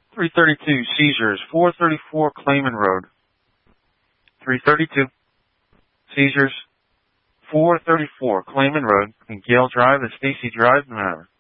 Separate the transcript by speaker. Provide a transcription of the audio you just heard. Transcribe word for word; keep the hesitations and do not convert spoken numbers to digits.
Speaker 1: three thirty-two, seizures, four thirty-four Clayman Road. three thirty-two, seizures, four thirty-four Clayman Road, and Gale Drive and Stacy Drive, Manor.